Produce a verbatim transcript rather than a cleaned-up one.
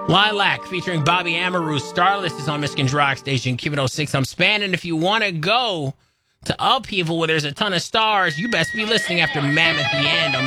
Lilac featuring Bobby Amaru. Starless is on Michigan's Rock Station, Q one oh six. I'm spanning. If you want to go to Upheaval where there's a ton of stars, you best be listening after Mammoth the End on